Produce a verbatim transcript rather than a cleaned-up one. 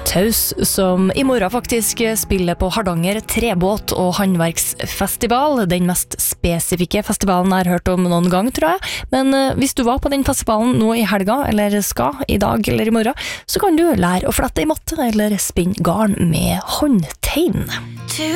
Taus, som i morgen faktisk spiller på Hardanger Trebåt- og Håndverksfestival, den mest spesifikke festivalen jeg har hørt om noen gang, tror jeg. Men hvis du var på den festivalen nå i helga, eller skal i dag eller i morgen, så kan du lære å flette i matte eller spinne garn med håndtegn.